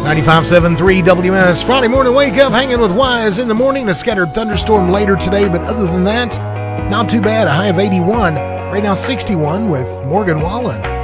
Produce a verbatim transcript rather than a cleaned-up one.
ninety-five point seven three W S. Friday morning wake up hanging with Wise in the morning. A scattered thunderstorm later today, but other than that, not too bad. A high of eighty-one. Right now sixty-one with Morgan Wallen.